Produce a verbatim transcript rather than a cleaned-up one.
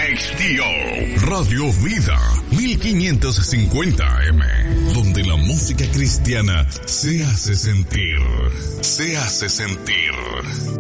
Estilo. Radio Vida mil quinientos cincuenta A M, donde la música cristiana se hace sentir. Se hace sentir.